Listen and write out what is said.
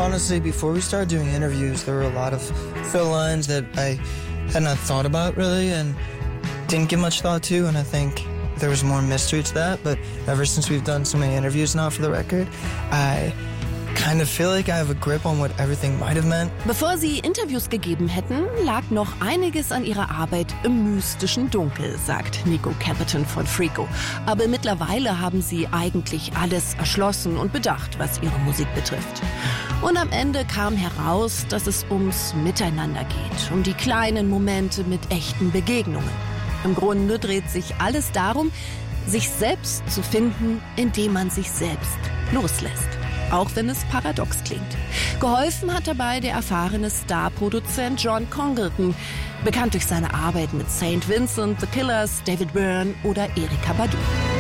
Honestly, before we started doing interviews, there were a lot of fill lines that I had not thought about really and didn't give much thought to, and I think there was more mystery to that, but ever since we've done so many interviews now for the record, I kind of feel like I have a grip on what everything might have meant. Bevor sie Interviews gegeben hätten, lag noch einiges an ihrer Arbeit im mystischen Dunkel, sagt Nico Capitan von Freako. Aber mittlerweile haben sie eigentlich alles erschlossen und bedacht, was ihre Musik betrifft. Und am Ende kam heraus, dass es ums Miteinander geht, um die kleinen Momente mit echten Begegnungen. Im Grunde dreht sich alles darum, sich selbst zu finden, indem man sich selbst loslässt. Auch wenn es paradox klingt. Geholfen hat dabei der erfahrene Star-Produzent John Congleton, bekannt durch seine Arbeit mit St. Vincent, The Killers, David Byrne oder Erykah Badu.